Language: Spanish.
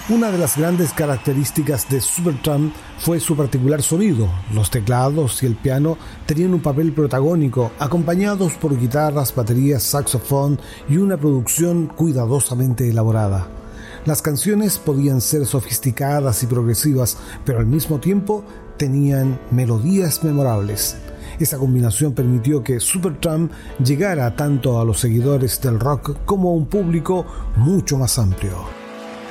Una de las grandes características de Supertramp fue su particular sonido. Los teclados y el piano tenían un papel protagónico, acompañados por guitarras, baterías, saxofón y una producción cuidadosamente elaborada. Las canciones podían ser sofisticadas y progresivas, pero al mismo tiempo tenían melodías memorables. Esa combinación permitió que Supertramp llegara tanto a los seguidores del rock como a un público mucho más amplio.